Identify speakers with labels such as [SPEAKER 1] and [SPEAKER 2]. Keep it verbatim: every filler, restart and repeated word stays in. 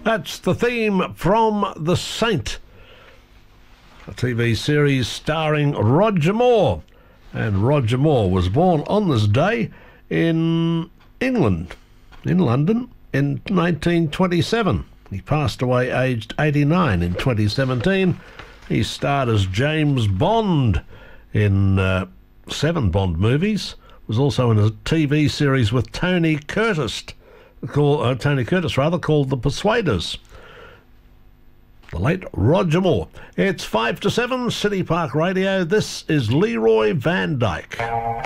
[SPEAKER 1] That's the theme from The Saint, a T V series starring Roger Moore. And Roger Moore was born on this day in England, in London, in nineteen twenty-seven. He passed away aged eighty-nine in twenty seventeen. He starred as James Bond in uh, seven Bond movies. Was also in a T V series with Tony Curtis, called, uh, Tony Curtis rather, called The Persuaders. The late Roger Moore. It's five to seven, City Park Radio. This is Leroy Van Dyke.